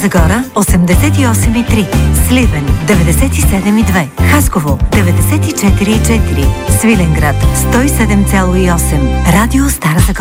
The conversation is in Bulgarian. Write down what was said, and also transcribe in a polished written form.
Загора 88,3, Сливен 97,2, Хасково 94,4, Свиленград 107,8, Радио Стара Загора.